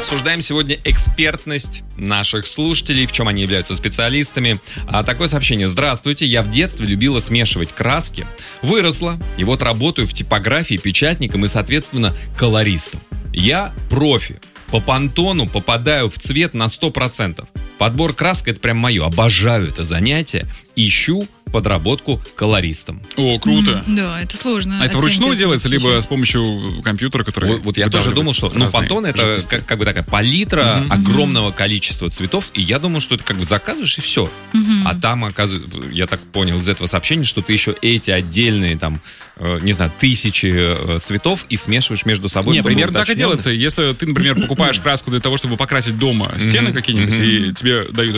Обсуждаем сегодня экспертность наших слушателей, в чем они являются специалистами. Такое сообщение. Здравствуйте, я в детстве любила смешивать краски. Выросла, и вот работаю в типографии, печатником и, соответственно, колористом. Я профи. По Пантону попадаю в цвет на 100%. Подбор красок — это прям мое. Обожаю это занятие. Ищу подработку колористом. О, круто. Да, это сложно. А это вручную делается, либо с помощью компьютера, который... Вот я тоже думал, что Пантон — это как бы такая палитра огромного количества цветов, и я думал, что это как бы заказываешь, и все. А там, оказывается, я так понял из этого сообщения, что ты еще эти отдельные, там, не знаю, тысячи цветов и смешиваешь между собой. Не, примерно так и делается. Если ты, например, покупаешь краску для того, чтобы покрасить дома стены какие-нибудь, и тебе дают